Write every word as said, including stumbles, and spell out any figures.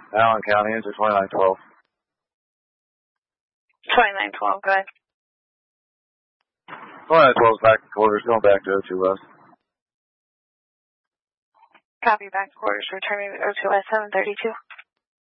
Allen County, answer twenty-nine twelve. twenty-nine twelve, go ahead. twenty-nine twelve is back to quarters, going back to O two West. Copy, back to quarters, returning to O two West seven thirty-two.